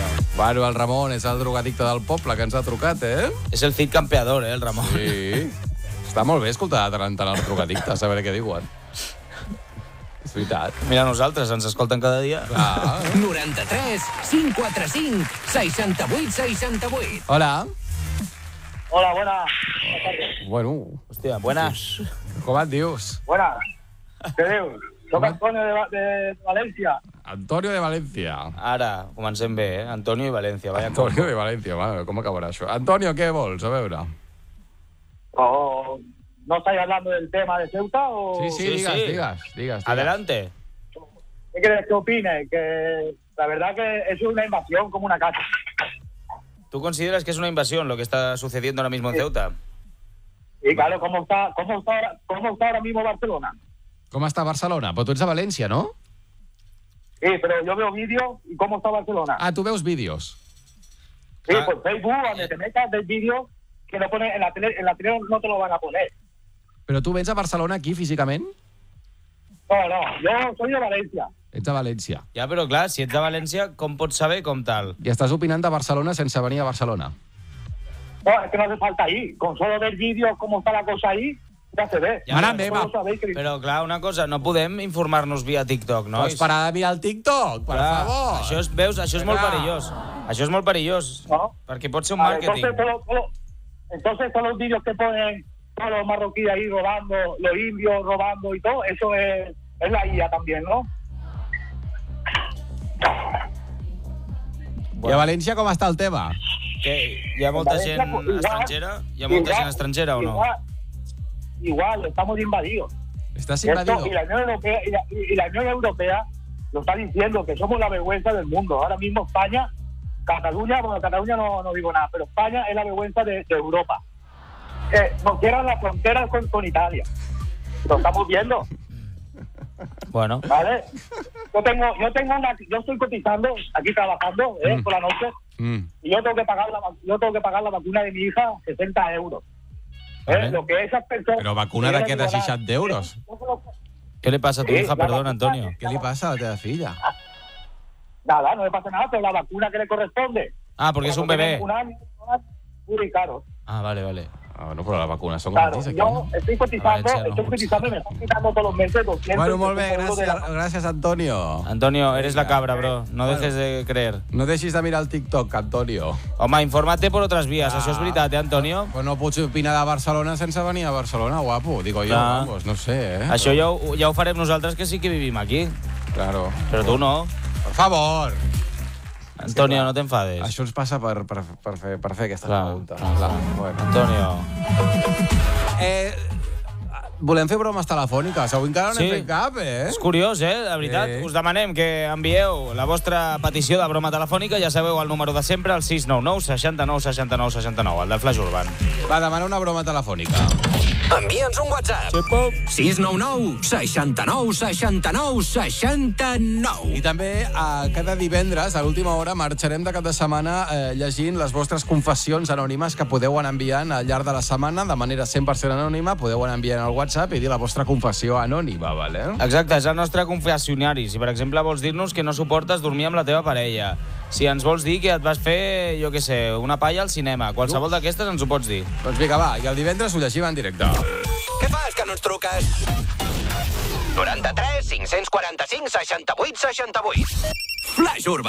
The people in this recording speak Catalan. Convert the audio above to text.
Bueno, el Ramon és el drogadicte del poble que ens ha trucat, eh? És el Cid campeador, el Ramon. Sí. Està molt bé escoltar tant els drogadictes, a veure què diuen. És veritat. Mira, nosaltres ens escolten cada dia. Clar. 93 545 68 68. Hola. Hola, buenas. Bueno, Hòstia, buenas. com et dius? Buenas. Què dius? Soc Antonio de València. Antonio de València. Ara, comencem bé, eh? Antonio i València. Vaya Antonio de València, va, com acabarà això? Antonio, què vols? A veure. ¿No estáis hablando del tema de Ceuta o...? Sí, digues. Adelante. ¿Qué quieres que opine? Que la verdad que es una invasión como una casa. ¿Tú consideras que es una invasión lo que está sucediendo ahora mismo en Ceuta? Y claro, ¿cómo está ahora mismo Barcelona? Com està Barcelona? Però tu ets de València, no? Sí, pero yo veo vídeos y ¿cómo está Barcelona? Ah, tu veus vídeos. Sí, por Facebook, donde te metas del vídeo que no pone en la tele no te lo van a poner. Però tu vens a Barcelona aquí, físicament? No, yo soy de Valencia. Ets de València. Ja, però clar, si ets de València, com pots saber com tal? I estàs opinant de Barcelona sense venir a Barcelona. No, es que no hace falta ir. Con solo ver vídeos cómo está la cosa ahí, ya se ve. Ja, Mare meva. Però clar, una cosa, no podem informar-nos via TikTok, no? Pots parar de mirar el TikTok, per favor. Això és, veus, això és molt perillós. Això és molt perillós. No. Perquè pot ser un Vale, màrqueting. entonces todos los vídeos que ponen todos los marroquíes ahí robando, los indios robando y todo, eso es la IA también, ¿no? I a València com està el tema? Que hi ha molta gent estrangera? Hi ha molta gent estrangera o no? Igual, estamos invadidos. Estàs Esto, invadido? y la Unión Europea lo está diciendo, que somos la vergüenza del mundo. Ahora mismo España, Cataluña, bueno, Cataluña no digo nada, pero España es la vergüenza de Europa. Nos cierran la frontera con Italia. Lo estamos viendo. Bueno. ¿Vale? Yo estoy cotizando, aquí trabajando, por la noche, y yo tengo que pagar la vacuna de mi hija 60 euros. Vale. Lo que esas personas... Però vacuna de què, de 60 euros? ¿Qué le pasa a tu hija, perdón, Antonio? Què li passa a la teva filla? Nada, no le pasa nada, pero la vacuna que le corresponde. Ah, porque es un bebé. Un año, muy caro. Ah, vale. Ah, bueno, però la vacuna són Claro, gratis, aquí. yo estoy cotizando, Valencia, no. y me están quitando todos los meses 200 Bueno, molt bé, euros de gràcies, Antonio. Antonio, eres la cabra, bro. No dejes de creer. No deixis de mirar el TikTok, Antonio. Home, infórmate por otras vías. Això és veritat, Antonio? Pues no pots opinar de Barcelona sense venir a Barcelona, guapo. Digo yo, Clar. vamos, no sé, eh? Això ja ho farem nosaltres, que sí que vivim aquí. Claro. Però tu no. Per favor. Antonio, no t'enfades. Això ens passa per fer aquesta pregunta. Clar. Bueno. Antonio. Volem fer bromes telefòniques. Avui encara no Sí. n'hem fet cap, eh? És curiós, de veritat. Sí. Us demanem que envieu la vostra petició de broma telefònica. Ja sabeu el número de sempre, el 699 69 69 69, el del Flash Urban. Va, demana una broma telefònica. Envia'ns un WhatsApp. 699 69 69 69. I també cada divendres, a l'última hora, marxarem de cap de setmana llegint les vostres confessions anònimes que podeu anar enviant al llarg de la setmana de manera 100% anònima. Podeu anar enviant al WhatsApp i dir la vostra confessió anònima, vale? Exacte, és el nostre confessionari. Si, per exemple, vols dir-nos que no suportes dormir amb la teva parella, si ens vols dir que et vas fer, jo què sé, una palla al cinema, qualsevol d'aquestes ens ho pots dir. Doncs vinga, va, i el divendres ho llegim en directe. Què fas, que no ens truques? 93 545 68 68. Flash Urban.